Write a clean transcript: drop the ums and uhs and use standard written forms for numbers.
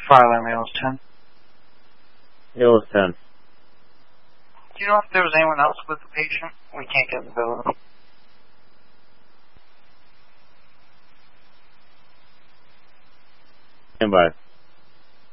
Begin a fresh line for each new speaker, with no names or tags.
Fire Mail is 10.
Mail is 10.
Do you know if there was anyone else with the patient? We can't get the bill.
Stand by.